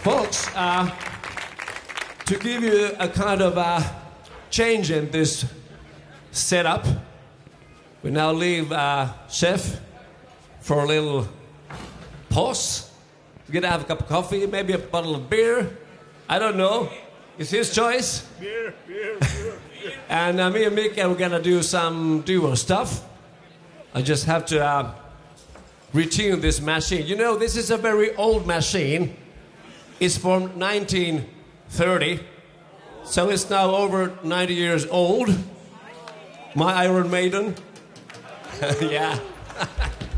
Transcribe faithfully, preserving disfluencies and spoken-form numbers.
Folks, uh, to give you a kind of uh, change in this setup, we now leave uh, Chef for a little pause. We're gonna have a cup of coffee, maybe a bottle of beer. I don't know. It's his choice. Beer, beer, beer. And uh, me and Mick are gonna do some duo stuff. I just have to uh, retune this machine. You know, this is a very old machine. It's from nineteen thirty, so it's now over ninety years old. My Iron Maiden. Yeah.